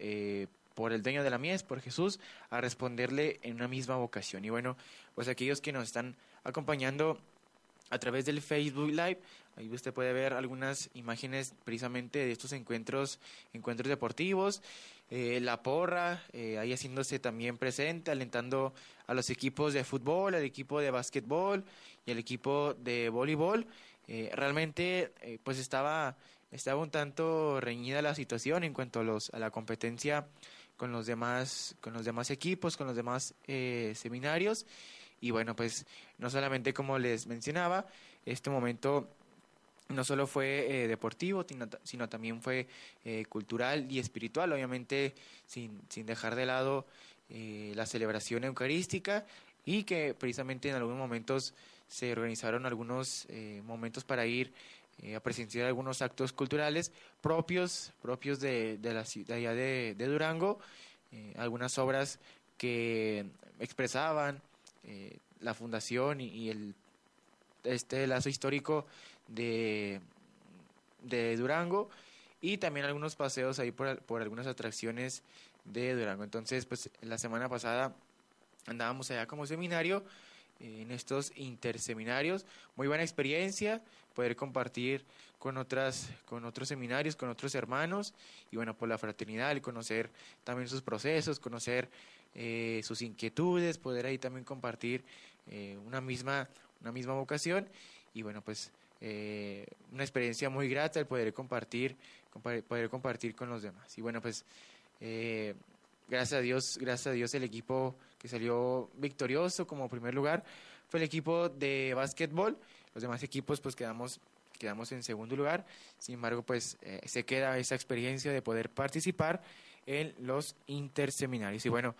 por el dueño de la mies, por Jesús, a responderle en una misma vocación. Y bueno, pues aquellos que nos están acompañando a través del Facebook Live, ahí usted puede ver algunas imágenes precisamente de estos encuentros deportivos, la porra, ahí haciéndose también presente, alentando a los equipos de fútbol, al equipo de básquetbol y al equipo de voleibol. Realmente pues estaba un tanto reñida la situación en cuanto a la competencia con los demás equipos, con los demás seminarios. Y bueno, pues no solamente, como les mencionaba, este momento no solo fue deportivo, sino también fue cultural y espiritual, obviamente sin dejar de lado la celebración eucarística, y que precisamente en algunos momentos se organizaron algunos momentos para ir a presenciar algunos actos culturales propios de la ciudad allá de Durango, algunas obras que expresaban la fundación y el lazo histórico de Durango, y también algunos paseos ahí por algunas atracciones de Durango. Entonces, pues la semana pasada andábamos allá como seminario, en estos interseminarios. Muy buena experiencia poder compartir con otros seminarios, con otros hermanos, y bueno, por la fraternidad, el conocer también sus procesos, conocer sus inquietudes, poder ahí también compartir una misma vocación. Y bueno, pues una experiencia muy grata el poder compartir con los demás. Y bueno, pues gracias a Dios el equipo que salió victorioso como primer lugar fue el equipo de básquetbol. Los demás equipos pues quedamos en segundo lugar. Sin embargo, pues se queda esa experiencia de poder participar en los interseminarios. Y bueno,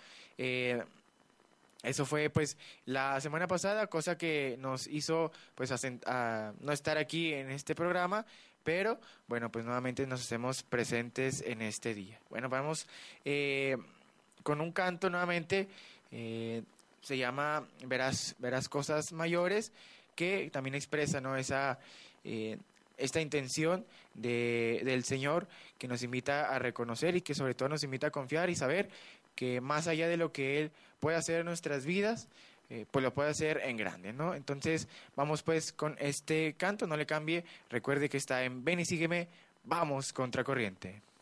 eso fue pues la semana pasada, cosa que nos hizo pues a no estar aquí en este programa, pero bueno, pues nuevamente nos hacemos presentes en este día. Bueno, vamos con un canto nuevamente, se llama Verás cosas mayores, que también expresa, ¿no?, esta intención del Señor, que nos invita a reconocer y que sobre todo nos invita a confiar y saber que más allá de lo que Él puede hacer en nuestras vidas, pues lo puede hacer en grande, ¿no? Entonces vamos pues con este canto, no le cambie, recuerde que está en Ven y Sígueme, vamos contracorriente.